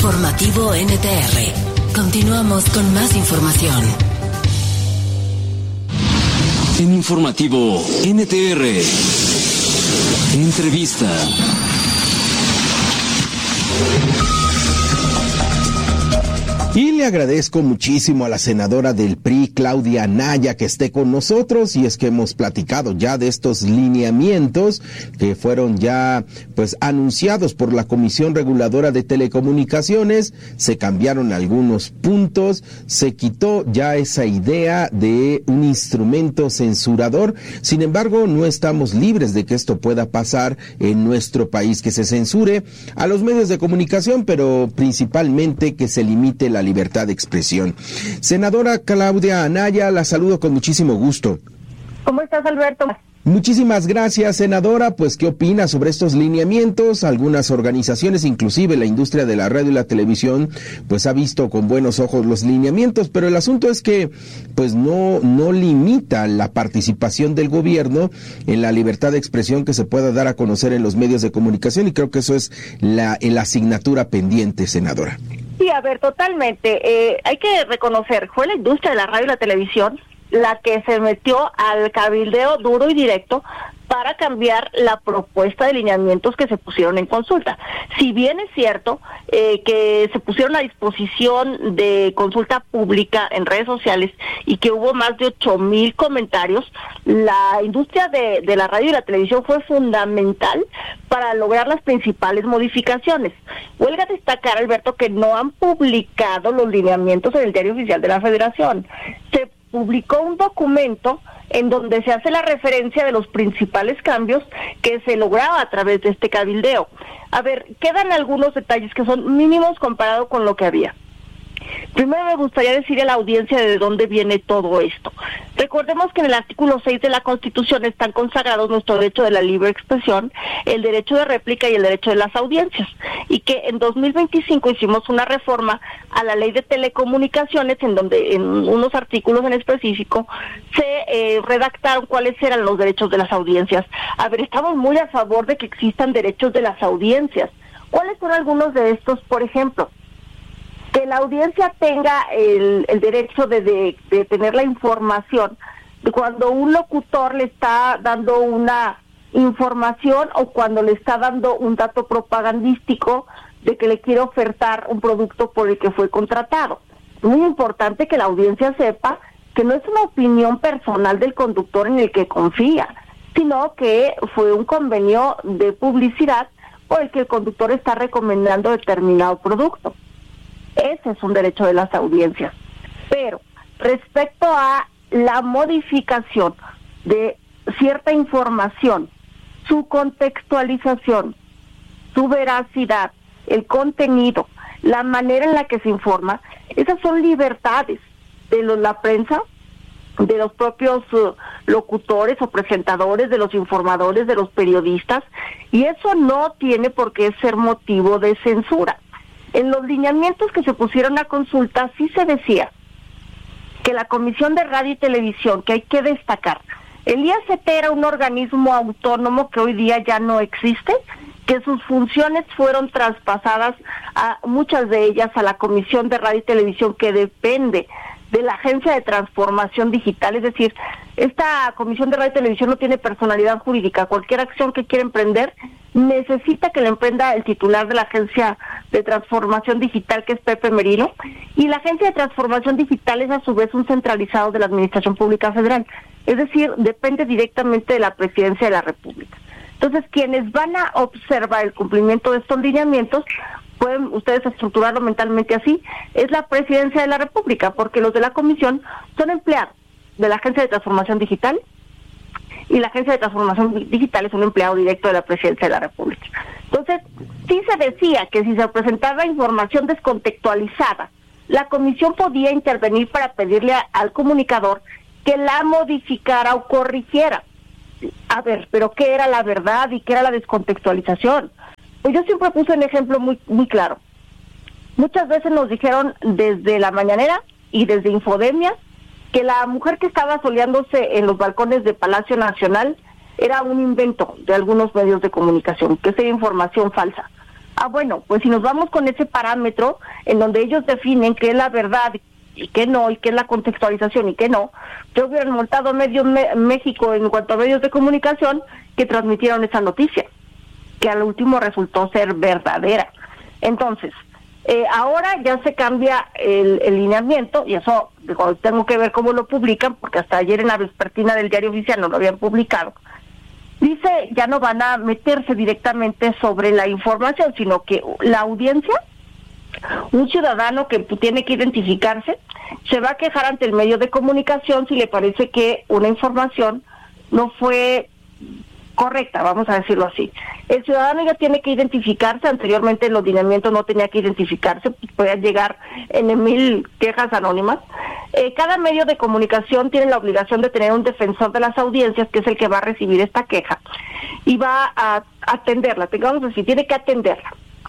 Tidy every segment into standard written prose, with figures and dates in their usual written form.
Informativo NTR. Continuamos con más información. En Informativo NTR. Entrevista. Y le agradezco muchísimo a la senadora del PRI, Claudia Anaya, que esté con nosotros, y es que hemos platicado ya de estos lineamientos que fueron ya anunciados por la Comisión Reguladora de Telecomunicaciones. Se cambiaron algunos puntos, se quitó ya esa idea de un instrumento censurador. Sin embargo, no estamos libres de que esto pueda pasar en nuestro país, que se censure a los medios de comunicación, pero principalmente que se limite la libertad de expresión. Senadora Claudia Anaya, la saludo con muchísimo gusto. ¿Cómo estás, Alberto? Muchísimas gracias, senadora. ¿Qué opina sobre estos lineamientos? Algunas organizaciones, inclusive la industria de la radio y la televisión, ha visto con buenos ojos los lineamientos, pero el asunto es que, no limita la participación del gobierno en la libertad de expresión que se pueda dar a conocer en los medios de comunicación, y creo que eso es la asignatura pendiente, senadora. Sí, a ver, totalmente. Hay que reconocer, fue la industria de la radio y la televisión la que se metió al cabildeo duro y directo para cambiar la propuesta de lineamientos que se pusieron en consulta. Si bien es cierto que se pusieron a disposición de consulta pública en redes sociales y que hubo más de 8,000 comentarios, la industria de la radio y la televisión fue fundamental para lograr las principales modificaciones. Huelga destacar, Alberto, que no han publicado los lineamientos en el Diario Oficial de la Federación. Se publicó un documento en donde se hace la referencia de los principales cambios que se lograba a través de este cabildeo. A ver, quedan algunos detalles que son mínimos comparado con lo que había. Primero me gustaría decir a la audiencia de dónde viene todo esto. Recordemos que en el artículo 6 de la Constitución están consagrados nuestro derecho de la libre expresión, el derecho de réplica y el derecho de las audiencias, y que en 2025 hicimos una reforma a la ley de telecomunicaciones en donde en unos artículos en específico se redactaron cuáles eran los derechos de las audiencias. A ver, estamos muy a favor de que existan derechos de las audiencias. ¿Cuáles son algunos de estos? Por ejemplo, que la audiencia tenga el derecho de tener la información de cuando un locutor le está dando una información o cuando le está dando un dato propagandístico de que le quiere ofertar un producto por el que fue contratado. Es muy importante que la audiencia sepa que no es una opinión personal del conductor en el que confía, sino que fue un convenio de publicidad por el que el conductor está recomendando determinado producto. Ese es un derecho de las audiencias. Pero respecto a la modificación de cierta información, su contextualización, su veracidad, el contenido, la manera en la que se informa, esas son libertades de la prensa, de los propios locutores o presentadores, de los informadores, de los periodistas, y eso no tiene por qué ser motivo de censura. En los lineamientos que se pusieron a consulta sí se decía que la Comisión de Radio y Televisión, que hay que destacar, el IACT era un organismo autónomo que hoy día ya no existe, que sus funciones fueron traspasadas a muchas de ellas a la Comisión de Radio y Televisión, que depende de la Agencia de Transformación Digital. Es decir, esta Comisión de Radio y Televisión no tiene personalidad jurídica. Cualquier acción que quiera emprender necesita que la emprenda el titular de la Agencia de Transformación Digital, que es Pepe Merino, y la Agencia de Transformación Digital es a su vez un centralizado de la Administración Pública Federal. Es decir, depende directamente de la Presidencia de la República. Entonces, quienes van a observar el cumplimiento de estos lineamientos, pueden ustedes estructurarlo mentalmente así, es la Presidencia de la República, porque los de la Comisión son empleados de la Agencia de Transformación Digital, y la Agencia de Transformación Digital es un empleado directo de la Presidencia de la República. Entonces, sí se decía que si se presentaba información descontextualizada, la Comisión podía intervenir para pedirle al comunicador que la modificara o corrigiera. A ver, pero ¿qué era la verdad y qué era la descontextualización? Pues yo siempre puse un ejemplo muy claro. Muchas veces nos dijeron desde la mañanera y desde Infodemia que la mujer que estaba soleándose en los balcones de Palacio Nacional era un invento de algunos medios de comunicación, que esa era información falsa. Bueno, pues si nos vamos con ese parámetro en donde ellos definen qué es la verdad y qué no, y qué es la contextualización y qué no, yo hubiera multado a México en cuanto a medios de comunicación que transmitieron esa noticia, que al último resultó ser verdadera. Entonces, ahora ya se cambia el lineamiento, y eso tengo que ver cómo lo publican, porque hasta ayer en la vespertina del Diario Oficial no lo habían publicado. Dice, ya no van a meterse directamente sobre la información, sino que la audiencia, un ciudadano que tiene que identificarse, se va a quejar ante el medio de comunicación si le parece que una información no fue correcta, vamos a decirlo así. El ciudadano ya tiene que identificarse. Anteriormente en los lineamientos no tenía que identificarse, podían llegar en 1000 quejas anónimas. Cada medio de comunicación tiene la obligación de tener un defensor de las audiencias, que es el que va a recibir esta queja y va a atenderla, digamos así, tiene que atenderla.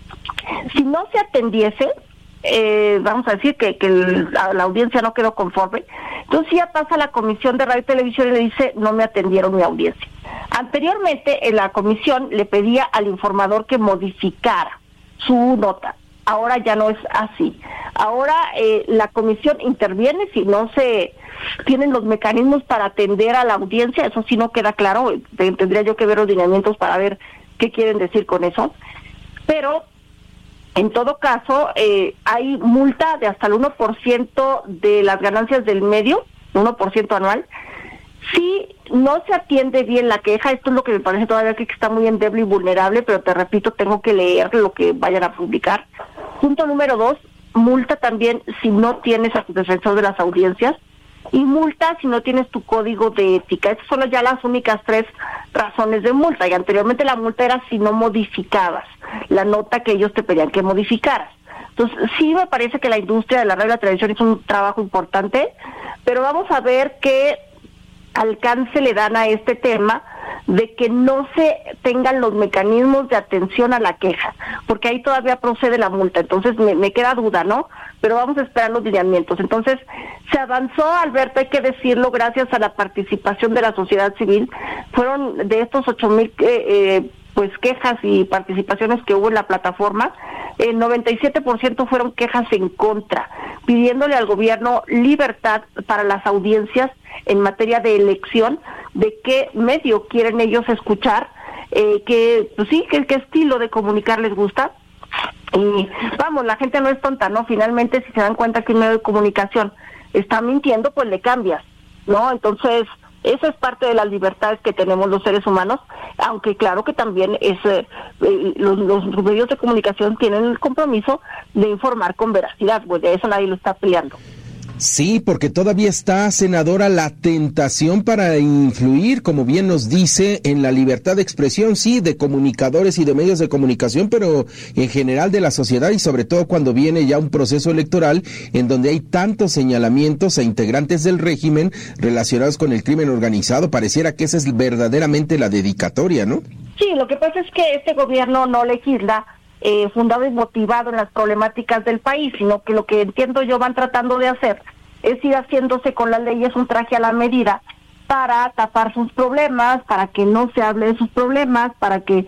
Si no se atendiese, vamos a decir que la audiencia no quedó conforme, entonces ya pasa a la Comisión de Radio y Televisión y le dice, no me atendieron mi audiencia. Anteriormente en la comisión le pedía al informador que modificara su nota. Ahora ya no es así. Ahora la comisión interviene si no se tienen los mecanismos para atender a la audiencia. Eso sí no queda claro. Tendría yo que ver los lineamientos para ver qué quieren decir con eso. Pero en todo caso hay multa de hasta el 1% de las ganancias del medio, 1% anual. Si no se atiende bien la queja, esto es lo que me parece todavía que está muy endeble y vulnerable, pero te repito, tengo que leer lo que vayan a publicar. Punto número 2, multa también si no tienes a tu defensor de las audiencias, y multa si no tienes tu código de ética. Estas son ya las únicas 3 razones de multa, y anteriormente la multa era si no modificabas la nota que ellos te pedían que modificaras. Entonces, sí me parece que la industria de la radio y la televisión hizo un trabajo importante, pero vamos a ver qué alcance le dan a este tema de que no se tengan los mecanismos de atención a la queja, porque ahí todavía procede la multa. Entonces me queda duda, ¿no? Pero vamos a esperar los lineamientos. Entonces se avanzó, Alberto, hay que decirlo, gracias a la participación de la sociedad civil. Fueron de estos 8,000 quejas y participaciones que hubo en la plataforma, el 97% fueron quejas en contra, pidiéndole al gobierno libertad para las audiencias en materia de elección, de qué medio quieren ellos escuchar, qué estilo de comunicar les gusta. Y vamos, la gente no es tonta, ¿no? Finalmente, si se dan cuenta que un medio de comunicación está mintiendo, pues le cambias, ¿no? Entonces, eso es parte de las libertades que tenemos los seres humanos, aunque claro que también los medios de comunicación tienen el compromiso de informar con veracidad, pues de eso nadie lo está peleando. Sí, porque todavía está, senadora, la tentación para influir, como bien nos dice, en la libertad de expresión, sí, de comunicadores y de medios de comunicación, pero en general de la sociedad, y sobre todo cuando viene ya un proceso electoral en donde hay tantos señalamientos a integrantes del régimen relacionados con el crimen organizado. Pareciera que esa es verdaderamente la dedicatoria, ¿no? Sí, lo que pasa es que este gobierno no legisla fundado y motivado en las problemáticas del país, sino que lo que entiendo yo van tratando de hacer es ir haciéndose con las leyes un traje a la medida para tapar sus problemas, para que no se hable de sus problemas, para que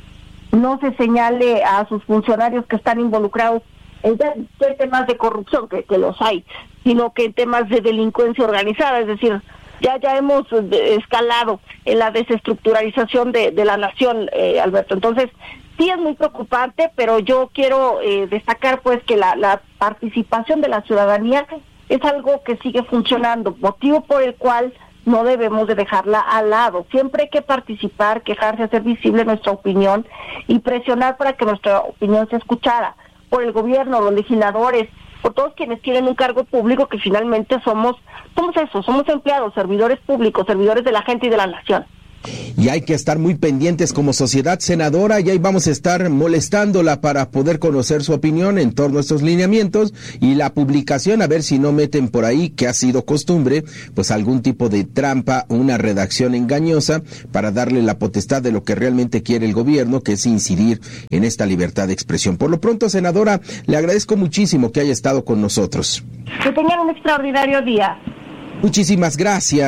no se señale a sus funcionarios que están involucrados en temas de corrupción, que los hay, sino que en temas de delincuencia organizada. Es decir, ya hemos escalado en la desestructuralización de la nación, Alberto. Entonces, sí es muy preocupante, pero yo quiero destacar pues que la participación de la ciudadanía es algo que sigue funcionando, motivo por el cual no debemos de dejarla al lado. Siempre hay que participar, quejarse, hacer visible nuestra opinión y presionar para que nuestra opinión se escuchara por el gobierno, los legisladores, por todos quienes tienen un cargo público, que finalmente somos empleados, servidores públicos, servidores de la gente y de la nación. Y hay que estar muy pendientes como sociedad, senadora, y ahí vamos a estar molestándola para poder conocer su opinión en torno a estos lineamientos y la publicación, a ver si no meten por ahí, que ha sido costumbre, pues algún tipo de trampa, una redacción engañosa para darle la potestad de lo que realmente quiere el gobierno, que es incidir en esta libertad de expresión. Por lo pronto, senadora, le agradezco muchísimo que haya estado con nosotros. Que tengan un extraordinario día. Muchísimas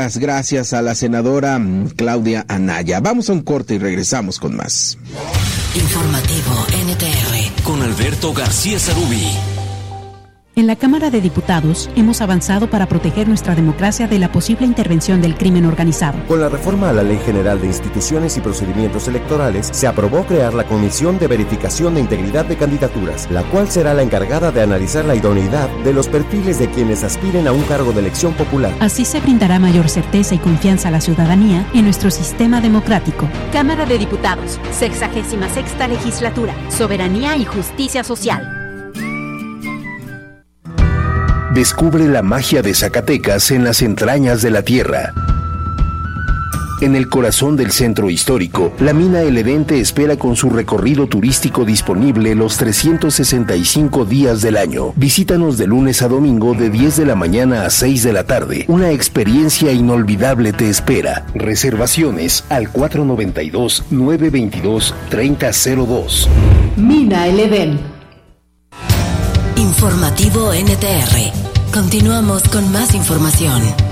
gracias a la senadora Claudia Anaya. Vamos a un corte y regresamos con más. Informativo NTR. Con Alberto García Sarubí. En la Cámara de Diputados hemos avanzado para proteger nuestra democracia de la posible intervención del crimen organizado. Con la reforma a la Ley General de Instituciones y Procedimientos Electorales, se aprobó crear la Comisión de Verificación de Integridad de Candidaturas, la cual será la encargada de analizar la idoneidad de los perfiles de quienes aspiren a un cargo de elección popular. Así se brindará mayor certeza y confianza a la ciudadanía en nuestro sistema democrático. Cámara de Diputados, 66ª Legislatura, Soberanía y Justicia Social. Descubre la magia de Zacatecas en las entrañas de la tierra. En el corazón del centro histórico, la mina El Edén te espera con su recorrido turístico disponible los 365 días del año. Visítanos de lunes a domingo de 10 de la mañana a 6 de la tarde. Una experiencia inolvidable te espera. Reservaciones al 492-922-3002. Mina El Edén. Informativo NTR. Continuamos con más información.